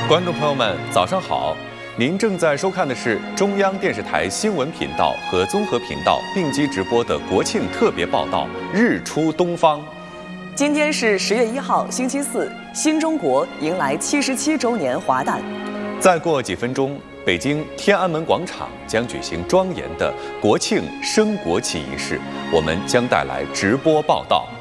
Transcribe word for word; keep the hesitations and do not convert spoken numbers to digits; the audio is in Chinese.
观众朋友们，早上好！您正在收看的是中央电视台新闻频道和综合频道并机直播的国庆特别报道《日出东方》。 今天是十月一号，星期四，新中国迎来七十七周年华诞。 再过几分钟，北京天安门广场将举行庄严的国庆升国旗仪式，我们将带来直播报道。